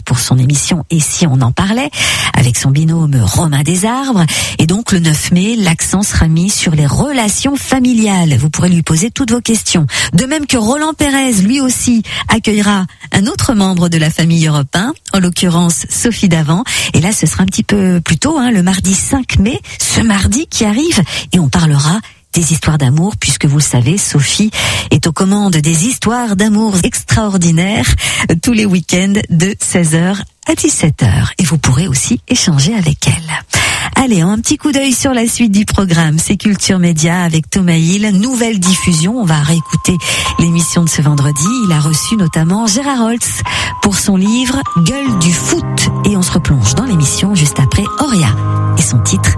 pour son émission Et si on en parlait, avec son binôme Romain Desarbres. Et donc le 9 mai, l'accent sera mis sur les relations familiales. Vous pourrez lui poser toutes vos questions. De même que Roland Pérez, lui aussi, accueillera un autre membre de la famille Europe 1, en l'occurrence Sophie Davant. Et là, ce sera un petit peu plus tôt, le mardi 5 mai, ce mardi qui arrive. Et on parlera des histoires d'amour, puisque vous le savez, Sophie est aux commandes des histoires d'amour extraordinaires tous les week-ends de 16h à 17h. Et vous pourrez aussi échanger avec elle. Allez, un petit coup d'œil sur la suite du programme. C'est Culture Média avec Thomas Hill. Nouvelle diffusion. On va réécouter l'émission de ce vendredi. Il a reçu notamment Gérard Holtz pour son livre Gueule du foot. Et on se replonge dans l'émission juste après Auria et son titre